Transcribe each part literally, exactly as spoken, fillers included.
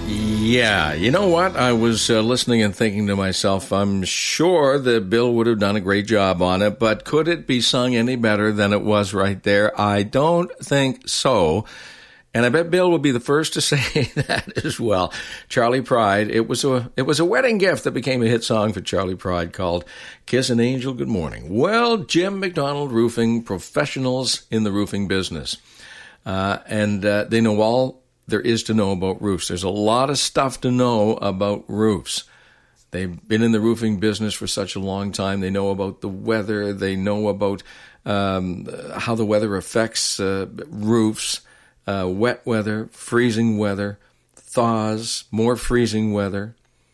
Yeah, you know what? I was uh, listening and thinking to myself, I'm sure that Bill would have done a great job on it, but could it be sung any better than it was right there? I don't think so. And I bet Bill will be the first to say that as well. Charley Pride, it was a it was a wedding gift that became a hit song for Charley Pride called Kiss an Angel Good Morning. Well, Jim McDonald Roofing, professionals in the roofing business. Uh, and uh, they know all there is to know about roofs. There's a lot of stuff to know about roofs. They've been in the roofing business for such a long time. They know about the weather. They know about um, how the weather affects uh, roofs. Uh, wet weather, freezing weather, thaws, more freezing weather,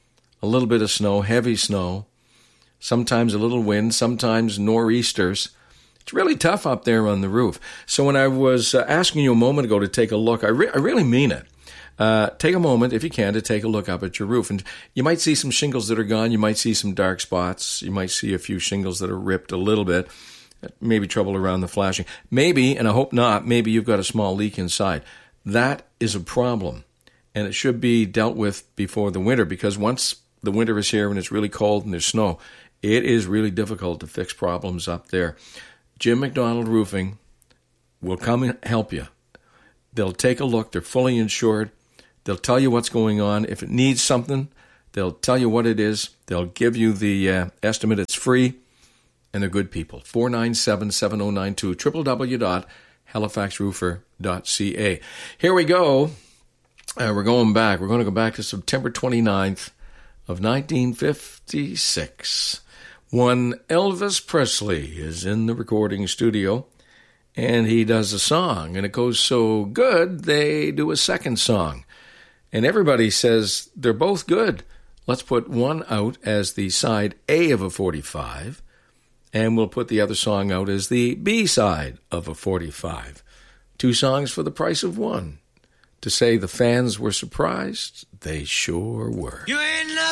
a little bit of snow, heavy snow, sometimes a little wind, sometimes nor'easters. It's really tough up there on the roof. So when I was uh, asking you a moment ago to take a look, I, re- I really mean it. Uh, take a moment, if you can, to take a look up at your roof. And you might see some shingles that are gone. You might see some dark spots. You might see a few shingles that are ripped a little bit. Maybe trouble around the flashing. Maybe, and I hope not, maybe you've got a small leak inside. That is a problem. And it should be dealt with before the winter, because once the winter is here and it's really cold and there's snow, it is really difficult to fix problems up there. Jim McDonald Roofing will come and help you. They'll take a look. They're fully insured. They'll tell you what's going on. If it needs something, they'll tell you what it is. They'll give you the uh, estimate. It's free, and they're good people. four nine seven, seven oh nine two, w w w dot halifax roofer dot c a. Here we go. Uh, we're going back. We're going to go back to September twenty-ninth of nineteen fifty-six. One Elvis Presley is in the recording studio, and he does a song, and it goes so good, they do a second song. And everybody says they're both good. Let's put one out as the side A of a forty-five, and we'll put the other song out as the B side of a forty-five. Two songs for the price of one. To say the fans were surprised, they sure were. You ain't nothing